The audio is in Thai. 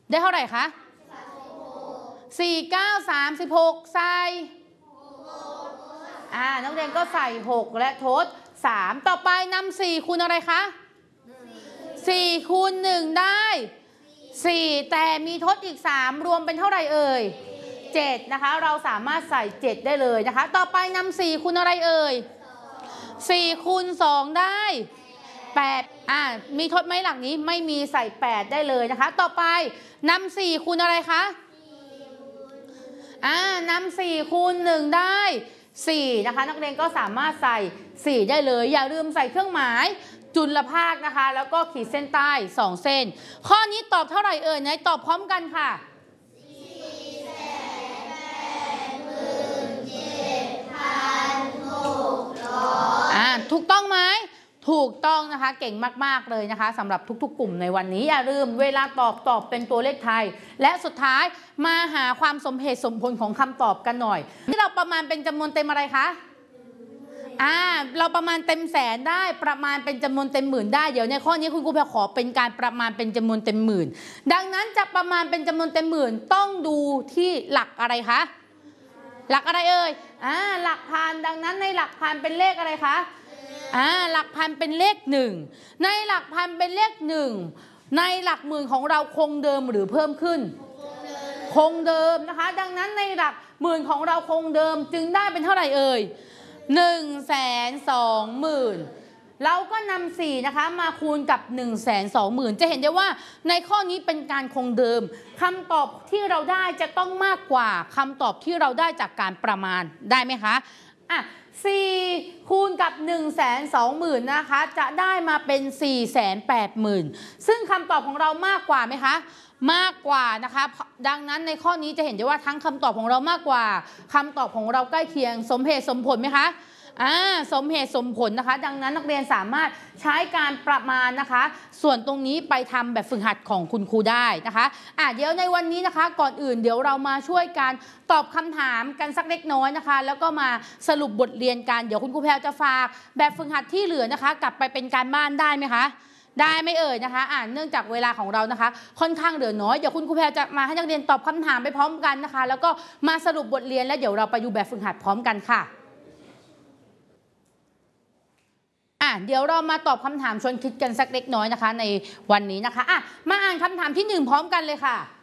ได้เท่าไหร่คะ4 9 36ใส่นักเรียนก็ใส่6และทด3ต่อไปนำ4คูณอะไรคะ4คูณ1ได้4แต่มีทดอีก3รวมเป็นเท่าไหร่เอ่ย7นะคะเราสามารถใส่7ได้เลยนะคะต่อไปนำ4คูณอะไรเอ่ย4คูณ2ได้8มีทดไหมหลักนี้ไม่มีใส่8ได้เลยนะคะต่อไปนำ4คูณอะไรคะนำ4คูณ1ได้4นะคะนักเรียนก็สามารถใส่4ได้เลยอย่าลืมใส่เครื่องหมายจุลภาคนะคะแล้วก็ขีดเส้นใต้2เส้นข้อนี้ตอบเท่าไหร่เอ่ยไหนตอบพร้อมกันค่ะถูกต้องไหมถูกต้องนะคะเก่งมากๆเลยนะคะสำหรับทุกๆกลุ่มในวันนี้อย่าลืมเวลาตอบเป็นตัวเลขไทยและสุดท้ายมาหาความสมเหตุสมผลของคำตอบกันหน่อยที่เราประมาณเป็นจำนวนเต็มอะไรคะเราประมาณเต็มแสนได้ประมาณเป็นจำนวนเต็มหมื่นได้เดี๋ยวในข้อนี้คุณครูแพรขอเป็นการประมาณเป็นจำนวนเต็มหมื่นดังนั้นจะประมาณเป็นจำนวนเต็มหมื่นต้องดูที่หลักอะไรคะหลักอะไรเอ่ยหลักพันดังนั้นในหลักพันเป็นเลขอะไรคะหลักพันเป็นเลข1ในหลักพันเป็นเลข1ในหลักหมื่นของเราคงเดิมหรือเพิ่มขึ้นคงเดิมนะคะดังนั้นในหลักหมื่นของเราคงเดิมจึงได้เป็นเท่าไหร่เอ่ย120,000เราก็นำ4นะคะมาคูณกับ120,000จะเห็นได้ว่าในข้อนี้เป็นการคงเดิมคำตอบที่เราได้จะต้องมากกว่าคำตอบที่เราได้จากการประมาณได้ไหมคะ4คูณกับ120,000นะคะจะได้มาเป็น480,000ซึ่งคำตอบของเรามากกว่าไหมคะมากกว่านะคะดังนั้นในข้อนี้จะเห็นได้ว่าทั้งคำตอบของเรามากกว่าคำตอบของเราใกล้เคียงสมเหตุสมผลไหมคะสมเหตุสมผลนะคะดังนั้นนักเรียนสามารถใช้การประมาณนะคะส่วนตรงนี้ไปทำแบบฝึกหัดของคุณครูได้นะคะเดี๋ยวในวันนี้นะคะก่อนอื่นเดี๋ยวเรามาช่วยกันตอบคำถามกันสักเล็กน้อยนะคะแล้วก็มาสรุปบทเรียนกันเดี๋ยวคุณครูแพรจะฝากแบบฝึกหัดที่เหลือนะคะกลับไปเป็นการบ้านได้ไหมคะได้ไม่เอ่ยนะคะเนื่องจากเวลาของเรานะคะค่อนข้างเหลือน้อยเดี๋ยวคุณครูแพรจะมาให้นักเรียนตอบคำถามไปพร้อมกันนะคะแล้วก็มาสรุปบทเรียนแล้วเดี๋ยวเราไปดูแบบฝึกหัดพร้อมกันค่ะเดี๋ยวเรามาตอบคำถามชวนคิดกันสักเล็กน้อยนะคะในวันนี้นะคะมาอ่านคำถามที่1พร้อมกันเลยค่ะ